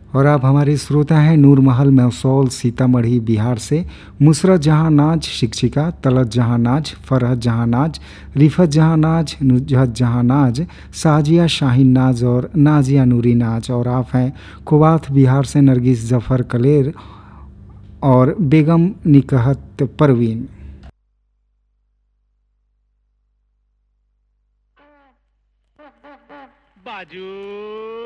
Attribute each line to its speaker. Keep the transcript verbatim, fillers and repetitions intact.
Speaker 1: और आप हमारे श्रोता हैं नूर महल मौसौल सीतामढ़ी बिहार से। मुसरत जहाँ नाज शिक्षिका, तलत जहाँ नाज फरहत जहाँ नाज, रिफत जहाँ नाज नुजहत जहाँ नाज, साजिया शाहीन नाज और नाजिया नूरी नाज। और आप हैं कुवात बिहार से नरगिस जफ़र कलेर और बेगम निकहत परवीन।
Speaker 2: बाजू